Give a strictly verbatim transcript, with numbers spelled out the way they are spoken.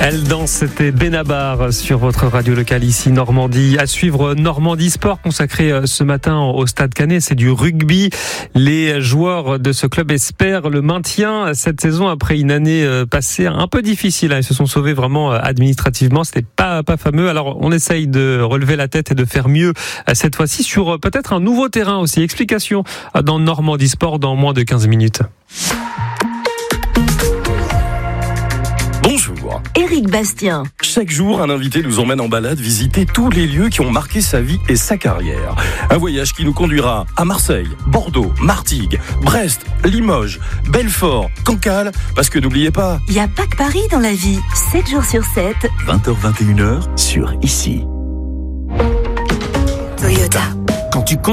Elle danse, c'était Benabar sur votre radio locale ici Normandie. À suivre Normandie Sport consacré ce matin au Stade Canet, c'est du rugby. Les joueurs de ce club espèrent le maintien cette saison après une année passée un peu difficile. Ils se sont sauvés vraiment administrativement, c'était pas pas fameux. Alors on essaye de relever la tête et de faire mieux cette fois-ci sur peut-être un nouveau terrain aussi. Explication dans Normandie Sport dans moins de quinze minutes. Bonjour. Éric Bastien. Chaque jour, un invité nous emmène en balade visiter tous les lieux qui ont marqué sa vie et sa carrière. Un voyage qui nous conduira à Marseille, Bordeaux, Martigues, Brest, Limoges, Belfort, Cancale, parce que n'oubliez pas... Il n'y a pas que Paris dans la vie. sept jours sur sept. vingt heures vingt et une heures sur Ici. Toyota. Quand tu